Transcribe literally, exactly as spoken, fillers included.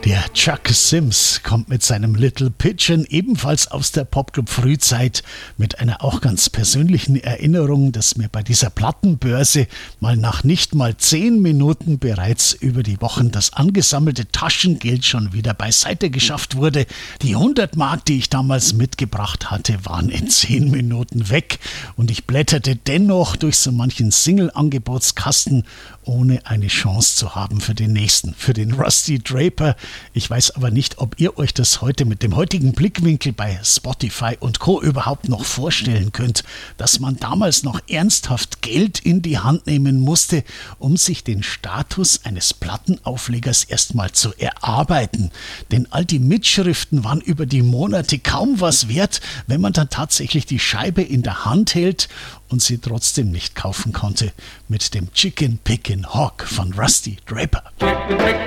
Der Chuck Sims kommt mit seinem Little Pigeon ebenfalls aus der Popclub-Frühzeit mit einer auch ganz persönlichen Erinnerung, dass mir bei dieser Plattenbörse mal nach nicht mal zehn Minuten bereits über die Wochen das angesammelte Taschengeld schon wieder beiseite geschafft wurde. Die hundert Mark, die ich damals mitgebracht hatte, waren in zehn Minuten weg und ich blätterte dennoch durch so manchen Single-Angebotskasten, ohne eine Chance zu haben für den nächsten, für den Rusty Draper. Ich weiß aber nicht, ob ihr euch das heute mit dem heutigen Blickwinkel bei Spotify und Co. überhaupt noch vorstellen könnt, dass man damals noch ernsthaft Geld in die Hand nehmen musste, um sich den Status eines Plattenauflegers erstmal zu erarbeiten. Denn all die Mitschriften waren über die Monate kaum was wert, wenn man dann tatsächlich die Scheibe in der Hand hält und sie trotzdem nicht kaufen konnte mit dem Chicken Pickin' Hawk von Rusty Draper. Chicken